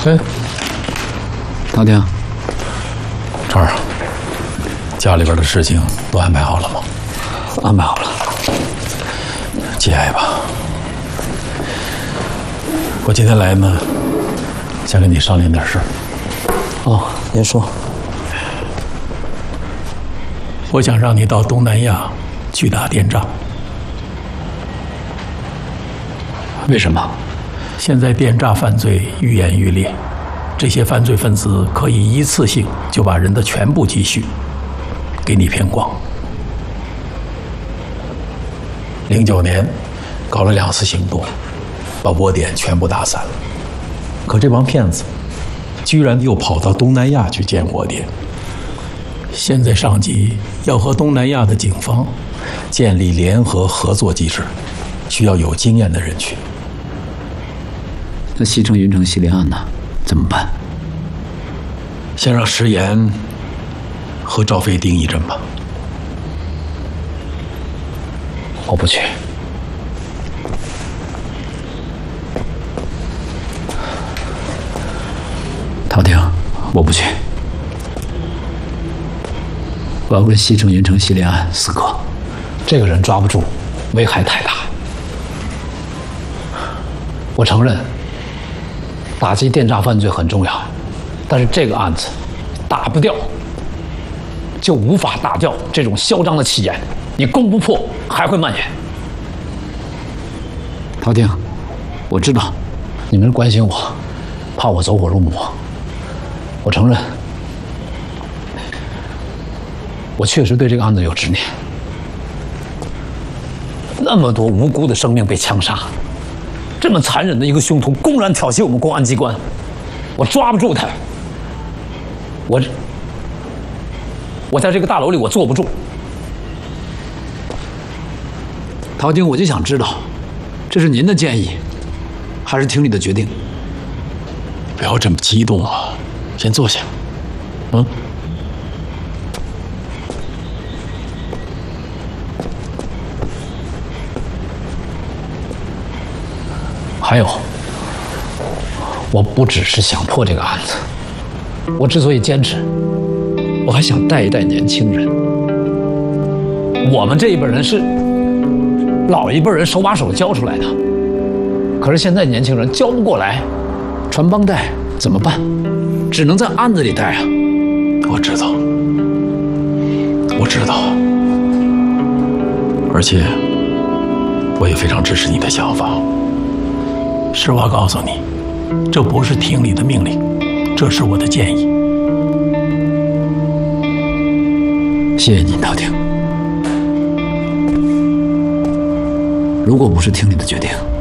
哎， 陶婷， 成儿，家里边的事情都安排好了吗？ 安排好了。 节哀吧。我今天来呢，想跟你商量点事儿。 哦，您说。 我想让你到东南亚去打电诈。 为什么？ 现在电诈犯罪愈演愈烈，这些犯罪分子可以一次性就把人的全部积蓄给你骗光。09年搞了2次行动，把窝点全部打散了。可这帮骗子居然又跑到东南亚去建窝点。现在上级要和东南亚的警方建立联合合作机制，需要有经验的人去。 那西城云城系列案呢？怎么办？ 先让石岩和赵飞盯一阵吧。 我不去。陶婷，我不去。我要跟西城云城系列案死磕。这个人抓不住，危害太大。我承认，打击电诈犯罪很重要，但是这个案子打不掉，就无法打掉这种嚣张的气焰。你攻不破，还会蔓延。陶婷，我知道你们关心我，怕我走火入魔。我承认，我确实对这个案子有执念。那么多无辜的生命被枪杀，这么残忍的一个凶徒公然挑衅我们公安机关，我抓不住他。我在这个大楼里，我坐不住。陶晶，我就想知道，这是您的建议，还是听你的决定？ 不要这么激动啊，先坐下。 还有，我不只是想破这个案子，我之所以坚持，我还想带一带年轻人。我们这一辈人是老一辈人手把手教出来的，可是现在年轻人教不过来，传帮带怎么办？只能在案子里带啊。 我知道，我知道，而且我也非常支持你的想法。实话告诉你，这不是厅里的命令，这是我的建议。 谢谢你，陶婷。如果不是厅里的决定，